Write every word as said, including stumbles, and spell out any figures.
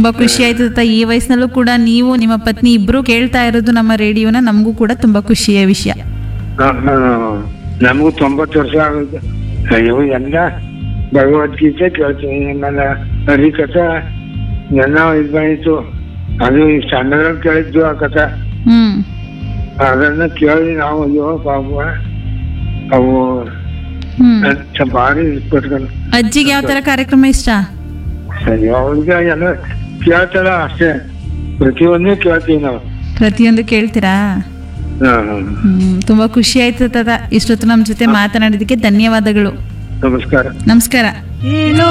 ತುಂಬಾ ಖುಷಿ ಆಯ್ತು ತಾತ. ಈ ವಯಸ್ಸಿನಲ್ಲೂ ಕೂಡ ನೀವು ನಿಮ್ಮ ಪತ್ನಿ ಇಬ್ರು ಕೇಳ್ತಾ ಇರೋದು ನಮ್ಮ ರೇಡಿಯೋನ, ನಮಗೂ ಕೂಡ ತುಂಬಾ ಖುಷಿಯ ವಿಷಯ. ನಮಗೂ ತೊಂಬತ್ತು ವರ್ಷ ಆಗುತ್ತೆ. ಅಯ್ಯೋ ಎಲ್ಲ ಭಗವದ್ಗೀತೆ ಕೇಳ್ತೀನಿ, ನನ್ನ ಹರಿಕಥೆ ನನ್ನ ಇದು ಬಂದಿತ್ತು, ಅದು ಈ ಸಣ್ಣದ್ರಲ್ಲಿ ಕೇಳಿದ್ದು ಆ ಕಥೆ, ಹ್ಮ್ ಅದನ್ನ ಕೇಳಿ ನಾವು ಅಯ್ಯೋ ಪಾಪ ಅವು ಹ್ಮ್ ಅಂತ ಭಾರಿ ಇಟ್ಬಿಟ್ಕೊಂಡು. ಅಜ್ಜಿಗೆ ಯಾವ ತರ ಕಾರ್ಯಕ್ರಮ ಇಷ್ಟ? ಅಯ್ಯೋ ಅವ್ರಿಗೆ ಎಲ್ಲ ಕೇಳ್ತಾರ ಅಷ್ಟೇ, ಪ್ರತಿಯೊಂದು ಕೇಳ್ತೀವಿ ನಾವು. ಪ್ರತಿಯೊಂದು ಕೇಳ್ತೀರಾ? ಹಾ ಹಾ ಹ್ಮ್ ತುಂಬಾ ಖುಷಿ ಆಯ್ತು ತಾತ. ಇಷ್ಟೊತ್ತು ನಮ್ ಜೊತೆ ಮಾತನಾಡಿದಕ್ಕೆ ಧನ್ಯವಾದಗಳು. ನಮಸ್ಕಾರ. ನಮಸ್ಕಾರ. ಏನೋ